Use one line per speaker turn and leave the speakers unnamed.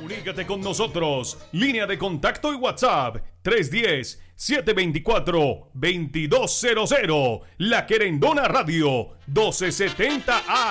Comunícate con nosotros. Línea de contacto y WhatsApp 310-724-2200. La Querendona Radio 1270 A.